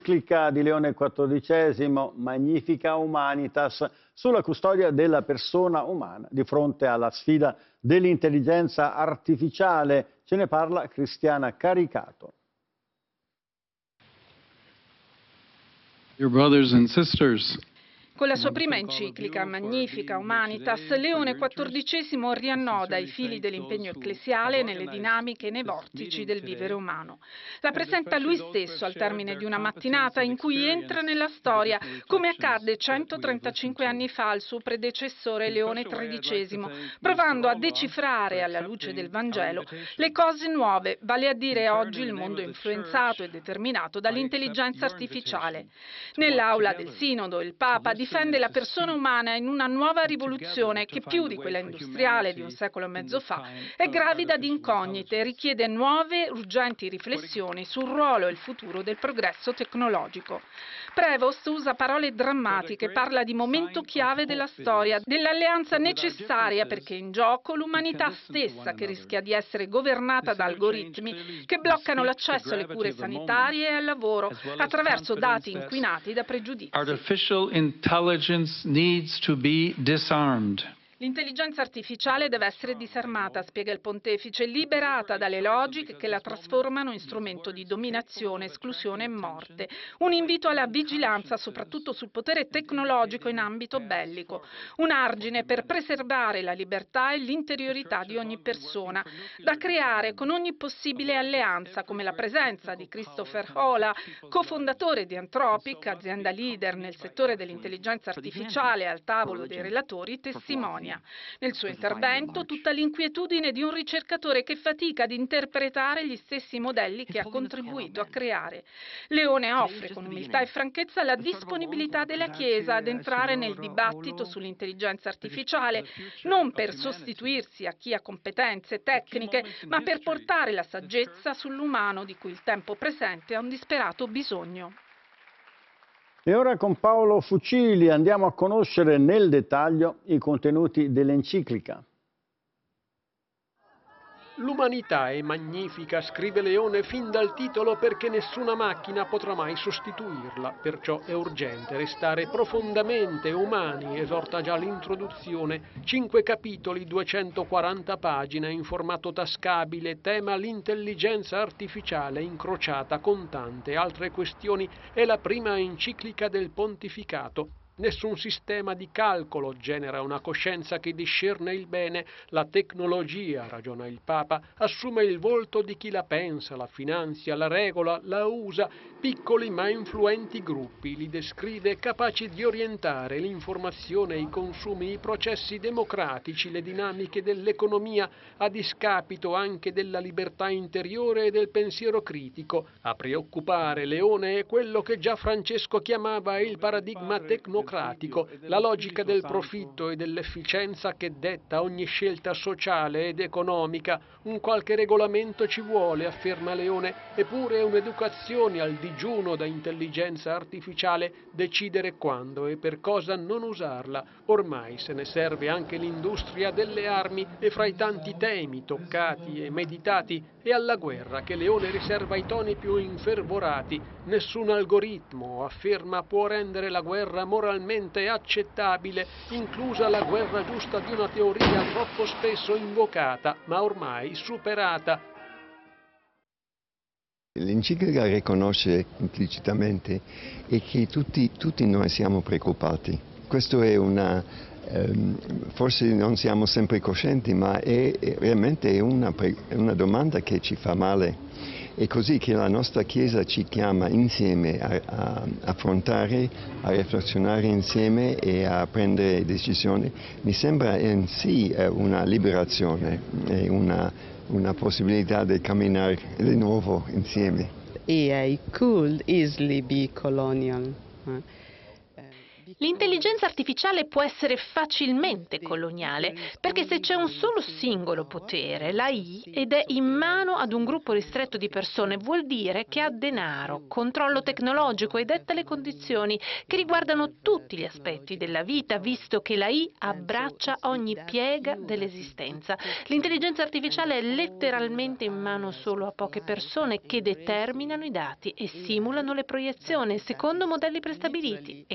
Enciclica di Leone XIV, Magnifica Humanitas, sulla custodia della persona umana di fronte alla sfida dell'intelligenza artificiale. Ce ne parla Cristiana Caricato. Dear brothers and sisters, con la sua prima enciclica, Magnifica Humanitas, Leone XIV riannoda i fili dell'impegno ecclesiale nelle dinamiche e nei vortici del vivere umano. La presenta lui stesso al termine di una mattinata in cui entra nella storia, come accadde 135 anni fa al suo predecessore Leone XIII, provando a decifrare alla luce del Vangelo le cose nuove, vale a dire oggi il mondo influenzato e determinato dall'intelligenza artificiale. Nell'aula del Sinodo il Papa difende la persona umana in una nuova rivoluzione che più di quella industriale di un secolo e mezzo fa è gravida di incognite e richiede nuove urgenti riflessioni sul ruolo e il futuro del progresso tecnologico. Prevost usa parole drammatiche, parla di momento chiave della storia, dell'alleanza necessaria perché è in gioco l'umanità stessa che rischia di essere governata da algoritmi che bloccano l'accesso alle cure sanitarie e al lavoro attraverso dati inquinati da pregiudizi. artificial intelligence needs to be disarmed. L'intelligenza artificiale deve essere disarmata, spiega il pontefice, liberata dalle logiche che la trasformano in strumento di dominazione, esclusione e morte. Un invito alla vigilanza soprattutto sul potere tecnologico in ambito bellico, un argine per preservare la libertà e l'interiorità di ogni persona, da creare con ogni possibile alleanza, come la presenza di Christopher Hola, cofondatore di Anthropic, azienda leader nel settore dell'intelligenza artificiale al tavolo dei relatori, testimonia. Nel suo intervento tutta l'inquietudine di un ricercatore che fatica ad interpretare gli stessi modelli che ha contribuito a creare. Leone offre con umiltà e franchezza la disponibilità della Chiesa ad entrare nel dibattito sull'intelligenza artificiale, non per sostituirsi a chi ha competenze tecniche, ma per portare la saggezza sull'umano di cui il tempo presente ha un disperato bisogno. E ora con Paolo Fucili andiamo a conoscere nel dettaglio i contenuti dell'enciclica. L'umanità è magnifica, scrive Leone fin dal titolo, perché nessuna macchina potrà mai sostituirla, perciò è urgente restare profondamente umani, esorta già l'introduzione, 5 capitoli, 240 pagine in formato tascabile, tema l'intelligenza artificiale incrociata con tante altre questioni, è la prima enciclica del pontificato. Nessun sistema di calcolo genera una coscienza che discerne il bene, la tecnologia, ragiona il Papa, assume il volto di chi la pensa, la finanzia, la regola, la usa, piccoli ma influenti gruppi, li descrive capaci di orientare l'informazione, i consumi, i processi democratici, le dinamiche dell'economia, a discapito anche della libertà interiore e del pensiero critico. A preoccupare Leone è quello che già Francesco chiamava il paradigma tecnocratico, la logica del profitto e dell'efficienza che detta ogni scelta sociale ed economica. Un qualche regolamento ci vuole, afferma Leone, eppure un'educazione al digiuno da intelligenza artificiale, decidere quando e per cosa non usarla. Ormai se ne serve anche l'industria delle armi e fra i tanti temi toccati e meditati è alla guerra che Leone riserva i toni più infervorati. Nessun algoritmo, afferma, può rendere la guerra moralmente accettabile, inclusa la guerra giusta di una teoria troppo spesso invocata, ma ormai superata. L'enciclica riconosce implicitamente che tutti noi siamo preoccupati. Questo è forse non siamo sempre coscienti, ma è realmente una domanda che ci fa male. È così che la nostra Chiesa ci chiama insieme a affrontare, a riflezionare insieme e a prendere decisioni. Mi sembra in sé una liberazione, una possibilità di camminare di nuovo insieme. AI could easily be colonial. L'intelligenza artificiale può essere facilmente coloniale, perché se c'è un solo singolo potere, l'AI, ed è in mano ad un gruppo ristretto di persone, vuol dire che ha denaro, controllo tecnologico e detta le condizioni che riguardano tutti gli aspetti della vita, visto che l'AI abbraccia ogni piega dell'esistenza. L'intelligenza artificiale è letteralmente in mano solo a poche persone che determinano i dati e simulano le proiezioni secondo modelli prestabiliti.